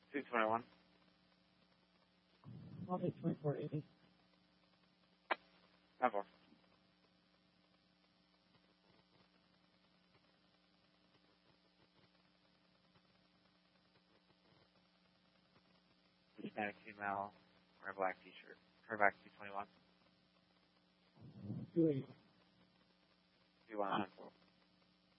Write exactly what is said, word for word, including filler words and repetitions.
two twenty-one. I'll take twenty-four eighty. ten four. Hispanic female, wear a black t-shirt. Her back two twenty-one. two eighty. two one.